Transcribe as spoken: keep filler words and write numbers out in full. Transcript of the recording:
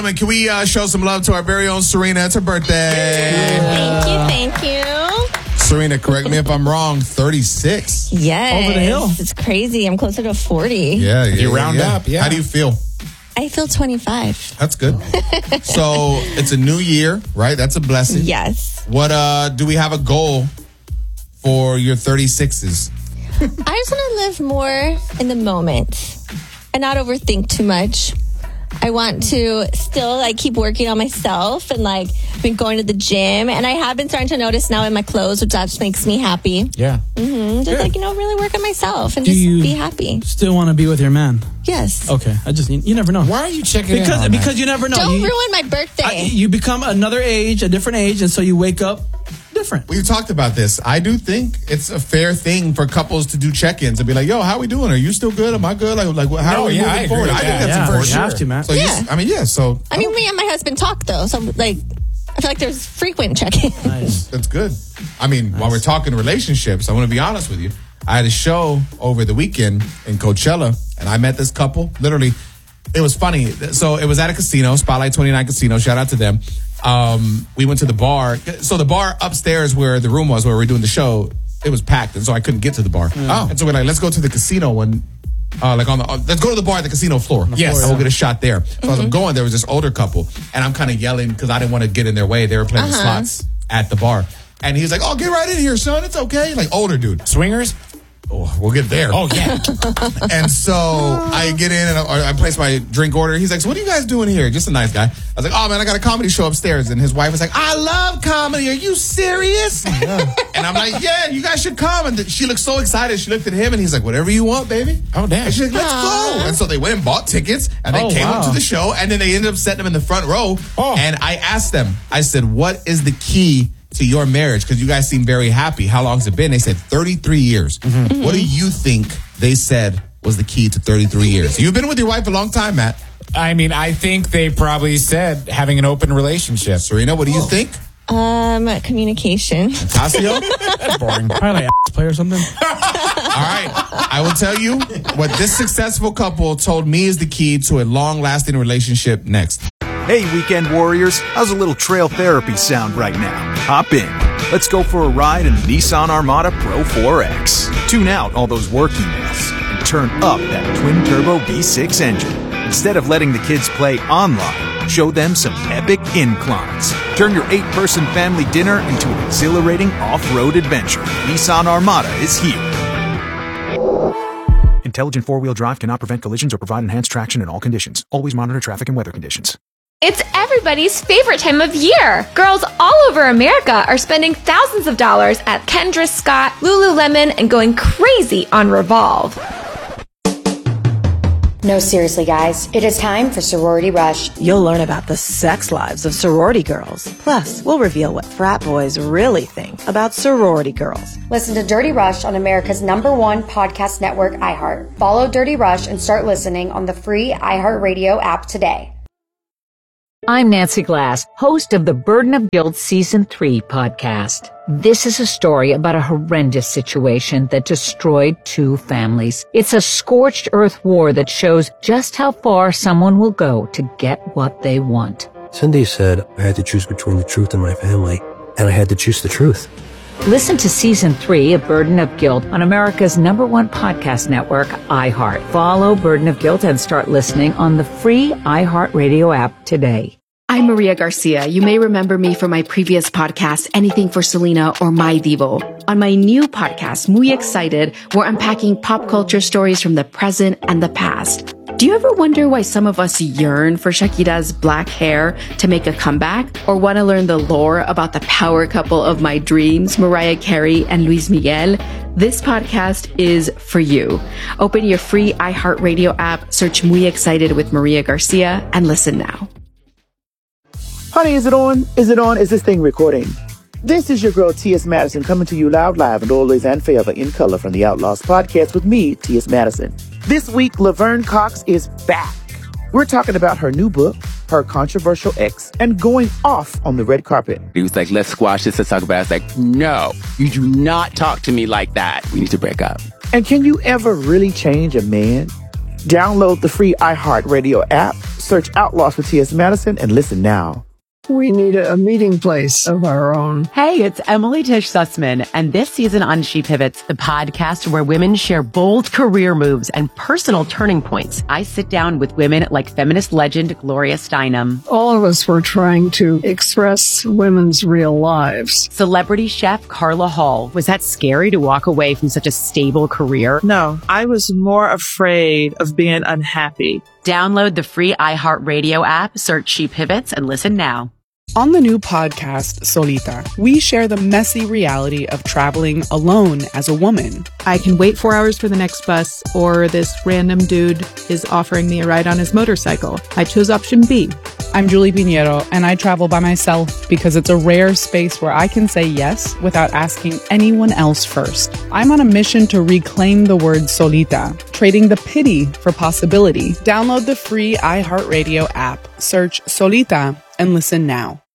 Can we uh, show some love to our very own Serena? It's her birthday. Thank you, thank you. Serena, correct me if I'm wrong, thirty-six. Yes. Over the hill. It's crazy. I'm closer to forty. Yeah, yeah. You round yeah. up, yeah. How do you feel? I feel twenty-five. That's good. So it's a new year, right? That's a blessing. Yes. What uh do we have a goal for your thirty-sixes? I just want to live more in the moment and not overthink too much. I want to still like keep working on myself and like been going to the gym, and I have been starting to notice now in my clothes, which just makes me happy. Yeah. Mm-hmm. Just Good. like, you know, really work on myself and Do just you be happy. Still want to be with your man? Yes. Okay. I just, you, you never know. Why are you checking in Because on because that? you never know. Don't you, ruin my birthday. I, you become another age, a different age, and so you wake up different. We talked about this. I do think it's a fair thing for couples to do check-ins and be like, "Yo, how we doing? Are you still good? Am I good? Like, like how No, are we yeah, I moving agree forward?" with I think that. that's Yeah, for you sure. have to, man. So you- Yeah. I mean, yeah. So I mean, me and my husband talk though, so like, I feel like there's frequent check-ins. Nice. that's good. I mean, while we're talking relationships, I want to be honest with you. I had a show over the weekend in Coachella, and I met this couple. Literally, it was funny. So it was at a casino, Spotlight twenty-nine Casino. Shout out to them. Um, we went to the bar. So the bar upstairs where the room was, where we were doing the show, it was packed, and so I couldn't get to the bar. Oh, and so we're like, let's go to the casino when. Uh, like on the, uh, let's go to the bar at the casino floor. Yes. And we'll get a shot there. So as I'm going, there was this older couple, and I'm kind of yelling because I didn't want to get in their way. They were playing the slots at the bar. And he's like, "Oh, get right in here, son. It's okay." Like, older dude. Swingers? Oh, we'll get there. Oh, yeah. And so I get in and I, I place my drink order. He's like, "So what are you guys doing here?" Just a nice guy. I was like, "Oh, man, I got a comedy show upstairs." And his wife was like, "I love comedy. Are you serious?" And I'm like, "Yeah, you guys should come." And she looked so excited. She looked at him and he's like, "Whatever you want, baby." Oh, damn. And she's like, "Let's go." And so they went and bought tickets and they Oh, came up wow. to the show, and then they ended up setting them in the front row. Oh. And I asked them, I said, "What is the key to your marriage? Because you guys seem very happy. How long has it been?" They said thirty-three years. Mm-hmm. What do you think they said was the key to thirty-three years? You've been with your wife a long time, Matt. I mean, I think they probably said having an open relationship. Serena, what do you think? Um, communication. Tasio? That's boring. Probably like ass play or something. All right. I will tell you what this successful couple told me is the key to a long-lasting relationship next. Hey, weekend warriors, how's a little trail therapy sound right now? Hop in. Let's go for a ride in the Nissan Armada Pro four X. Tune out all those work emails and turn up that twin-turbo V six engine. Instead of letting the kids play online, show them some epic inclines. Turn your eight-person family dinner into an exhilarating off-road adventure. Nissan Armada is here. Intelligent four-wheel drive cannot prevent collisions or provide enhanced traction in all conditions. Always monitor traffic and weather conditions. It's everybody's favorite time of year. Girls all over America are spending thousands of dollars at Kendra Scott, Lululemon, and going crazy on Revolve. No, seriously, guys. It is time for Sorority Rush. You'll learn about the sex lives of sorority girls. Plus, we'll reveal what frat boys really think about sorority girls. Listen to Dirty Rush on America's number one podcast network, iHeart. Follow Dirty Rush and start listening on the free iHeartRadio app today. I'm Nancy Glass, host of the Burden of Guilt Season three podcast. This is a story about a horrendous situation that destroyed two families. It's a scorched earth war that shows just how far someone will go to get what they want. Cindy said I had to choose between the truth and my family, and I had to choose the truth. Listen to Season three of Burden of Guilt on America's number one podcast network, iHeart. Follow Burden of Guilt and start listening on the free iHeartRadio app today. I'm Maria Garcia. You may remember me from my previous podcast, Anything for Selena or My Divo. On my new podcast, Muy Excited, we're unpacking pop culture stories from the present and the past. Do you ever wonder why some of us yearn for Shakira's black hair to make a comeback? Or want to learn the lore about the power couple of my dreams, Mariah Carey and Luis Miguel? This podcast is for you. Open your free iHeartRadio app, search Muy Excited with Maria Garcia, and listen now. Honey, is it on? Is it on? Is this thing recording? This is your girl, T S. Madison, coming to you loud, live, and always and forever in color from the Outlaws podcast with me, T S. Madison. This week, Laverne Cox is back. We're talking about her new book, her controversial ex, and going off on the red carpet. He was like, let's squash this, let's talk about it. I was like, no, you do not talk to me like that. We need to break up. And can you ever really change a man? Download the free iHeartRadio app, Search Outlaws for T S. Madison and listen now. We need a meeting place of our own. Hey, it's Emily Tish Sussman, and this season on She Pivots, the podcast where women share bold career moves and personal turning points. I sit down with women like feminist legend Gloria Steinem. All of us were trying to express women's real lives. Celebrity chef Carla Hall. Was that scary to walk away from such a stable career? No, I was more afraid of being unhappy. Download the free iHeartRadio app, search She Pivots, and listen now. On the new podcast, Solita, we share the messy reality of traveling alone as a woman. I can wait four hours for the next bus, or this random dude is offering me a ride on his motorcycle. I chose option B. I'm Julie Pinheiro, and I travel by myself because it's a rare space where I can say yes without asking anyone else first. I'm on a mission to reclaim the word solita, trading the pity for possibility. Download the free iHeartRadio app, search Solita, and listen now.